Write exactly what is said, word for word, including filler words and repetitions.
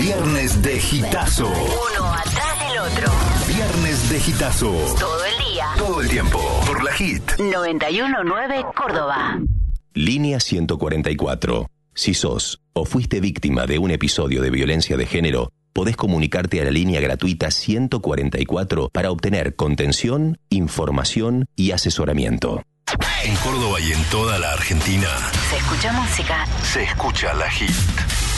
Viernes de Hitazo. Uno atrás del otro. Viernes de Hitazo. Todo el día. Todo el tiempo. Por la Hit. noventa y uno punto nueve Córdoba. Línea ciento cuarenta y cuatro. Si sos o fuiste víctima de un episodio de violencia de género, podés comunicarte a la línea gratuita ciento cuarenta y cuatro para obtener contención, información y asesoramiento. En Córdoba y en toda la Argentina Se escucha música. se escucha la Hit.